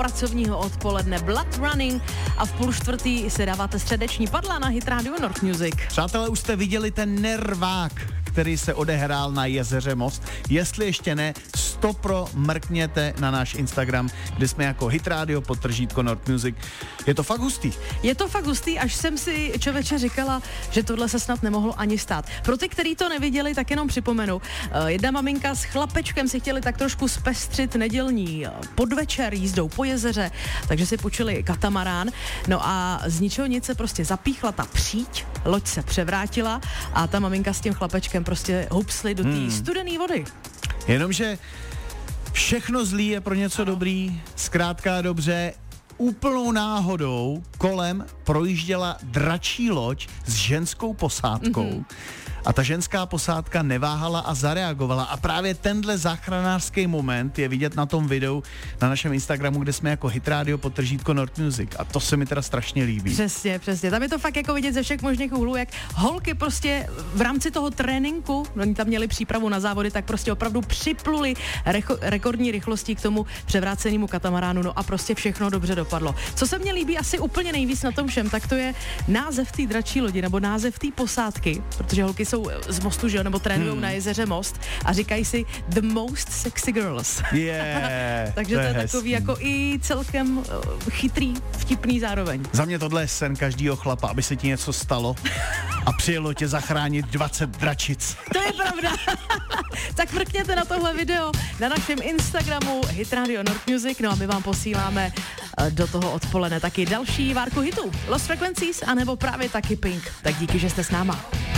pracovního odpoledne Blood Running a v 3:30 se dáváte středeční padla na Hit Radio North Music. Přátelé, už jste viděli ten nervák, který se odehrál na jezeře Most? Jestli ještě ne, 100% mrkněte na náš Instagram, kde jsme jako Hit Radio _ North Music. Je to fakt hustý. Je to fakt hustý, až jsem si člověče říkala, že tohle se snad nemohlo ani stát. Pro ty, kteří to neviděli, tak jenom připomenu. Jedna maminka s chlapečkem si chtěli tak trošku zpestřit nedělní podvečer jízdou po jezeře, takže si půjčili katamarán. No a z ničeho nic se prostě zapíchla ta příď, loď se převrátila a ta maminka s tím chlapečkem prostě hupsli do té studené vody. Jenomže všechno zlý je pro něco dobrý, zkrátka a dobře, úplnou náhodou kolem projížděla dračí loď s ženskou posádkou. A ta ženská posádka neváhala a zareagovala. A právě tenhle záchranářský moment je vidět na tom videu na našem Instagramu, kde jsme jako Hit Radio _ North Music. A to se mi teda strašně líbí. Přesně. Tam je to fakt jako vidět ze všech možných úhlů, jak holky prostě v rámci toho tréninku, oni tam měli přípravu na závody, tak prostě opravdu připluli rekordní rychlostí k tomu převrácenému katamaránu, no a prostě všechno dobře dopadlo. Co se mně líbí asi úplně nejvíc na tom všem, tak to je název té dračí lodi, nebo název té posádky, protože holky jsou z Mostu, že jo, nebo trénujou na jezeře Most a říkají si The Most Sexy Girls. Takže to je takový jako i celkem chytrý, vtipný zároveň. Za mě tohle je sen každýho chlapa, aby se ti něco stalo a přijelo tě zachránit 20 dračic. To je pravda. Tak mrkněte na tohle video na našem Instagramu Hit Radio North Music, no a my vám posíláme do toho odpoledne taky další várku hitů. Lost Frequencies, anebo právě taky Pink. Tak díky, že jste s náma.